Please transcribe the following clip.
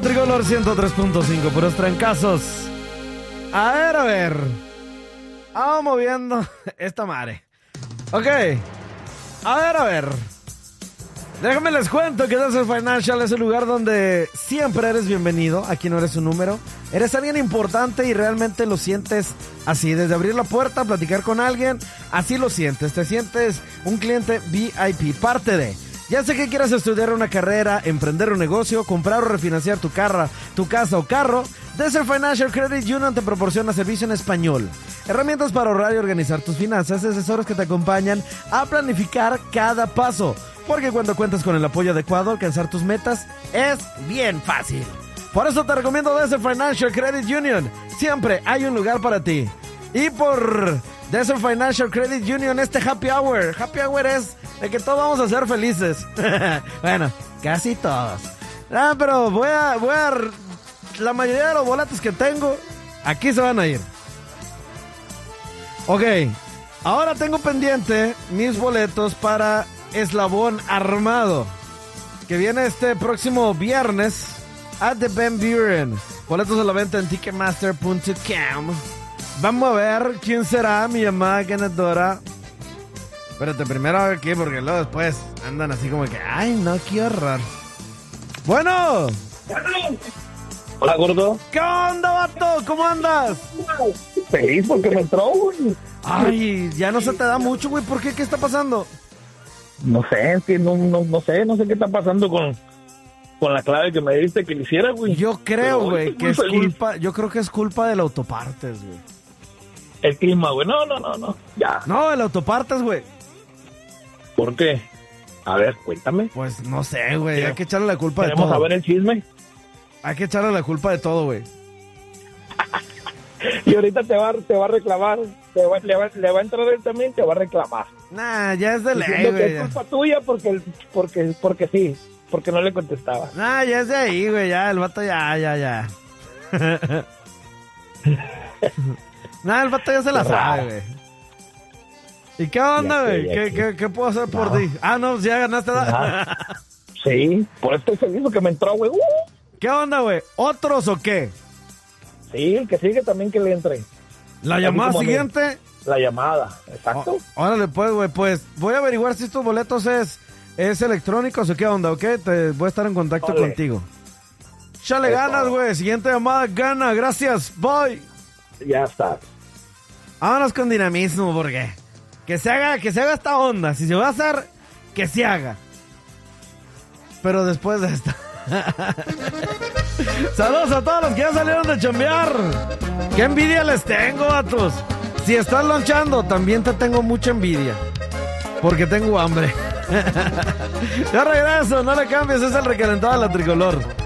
Tricolor 103.5, puros trancazos. A ver. Vamos moviendo esta madre. Ok. A ver. Déjame les cuento que Desert Financial es el lugar donde siempre eres bienvenido. Aquí no eres un número. Eres alguien importante y realmente lo sientes así. Desde abrir la puerta, platicar con alguien, así lo sientes. Te sientes un cliente VIP, parte de... Ya sé que quieras estudiar una carrera, emprender un negocio, comprar o refinanciar tu casa o carro, Desert Financial Credit Union te proporciona servicio en español, herramientas para ahorrar y organizar tus finanzas, asesores que te acompañan a planificar cada paso, porque cuando cuentas con el apoyo adecuado, alcanzar tus metas es bien fácil. Por eso te recomiendo Desert Financial Credit Union, siempre hay un lugar para ti. Y por Desert Financial Credit Union, este Happy Hour es de que todos vamos a ser felices. Bueno, casi todos. Pero voy a... La mayoría de los boletos que tengo, aquí se van a ir. Ok, ahora tengo pendiente mis boletos para Eslabón Armado, que viene este próximo viernes at the Van Buren. Boletos a la venta en ticketmaster.com. Vamos a ver quién será mi llamada ganadora. Espérate, primero aquí, porque luego después andan así como que, ay, no, qué horror. Bueno. Hola, gordo. ¿Qué onda, vato? ¿Cómo andas? Feliz porque me entró, güey. Ay, ya no se te da mucho, güey. ¿Por qué? ¿Qué está pasando? No sé, es que no sé qué está pasando con la clave que me diste que le hiciera, güey. Yo creo, güey, que es feliz. culpa, yo creo que es culpa del autopartes, güey. El clima, güey. No, ya. No, el autopartes, güey. ¿Por qué? A ver, cuéntame. Pues no sé, güey, hay que echarle la culpa de todo. ¿Queremos saber el chisme? Hay que echarle la culpa de todo, güey. Y ahorita te va a reclamar, le va a entrar él también, te va a reclamar. Nah, ya es de ley, Diciendo que güey. es culpa tuya porque sí, porque no le contestaba. Nah, ya es de ahí, güey, ya, el vato ya. Nah, el vato ya se la sabe, güey. ¿Y qué onda, güey? ¿Qué puedo hacer por ti? Ah, no, ya ganaste. Sí, por esto estoy feliz porque me entró, güey. ¿Qué onda, güey? ¿Otros o qué? Sí, el que sigue también que le entre. ¿La llamada siguiente? La llamada, exacto. Órale, pues, güey, pues voy a averiguar si estos boletos es electrónicos o qué onda, ¿ok? Te voy a estar en contacto contigo. Chale, ganas, güey. Siguiente llamada, gana. Gracias, bye. Ya está. Vámonos con dinamismo, porque que se haga esta onda. Si se va a hacer, que se haga. Pero después de esta. Saludos a todos los que ya salieron de chambear. Qué envidia les tengo, vatos. Si estás lonchando, también te tengo mucha envidia, porque tengo hambre. Ya regreso, no le cambies, es el recalentado de la Tricolor.